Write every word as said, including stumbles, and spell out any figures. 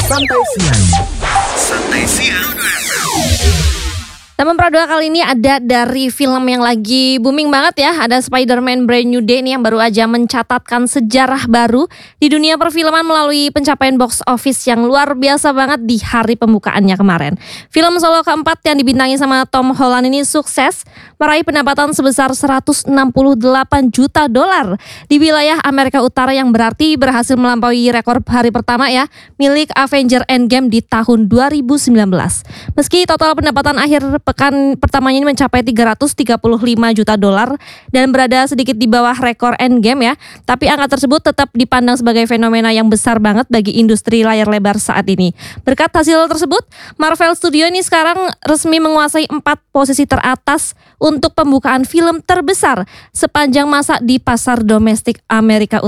Santai Siang. Santai Siang. Teman Pradua kali ini ada dari film yang lagi booming banget ya. Ada Spider-Man Brand New Day nih yang baru aja mencatatkan sejarah baru di dunia perfilman melalui pencapaian box office yang luar biasa banget di hari pembukaannya kemarin. Film solo keempat yang dibintangi sama Tom Holland ini sukses meraih pendapatan sebesar seratus enam puluh delapan juta dolar di wilayah Amerika Utara, yang berarti berhasil melampaui rekor hari pertama ya milik Avenger Endgame di tahun dua ribu sembilan belas. Meski total pendapatan akhir pekan pertamanya ini mencapai tiga ratus tiga puluh lima juta dolar dan berada sedikit di bawah rekor Endgame ya, tapi angka tersebut tetap dipandang sebagai fenomena yang besar banget bagi industri layar lebar saat ini. Berkat hasil tersebut, Marvel Studio ini sekarang resmi menguasai empat posisi teratas untuk pembukaan film terbesar sepanjang masa di pasar domestik Amerika Utara.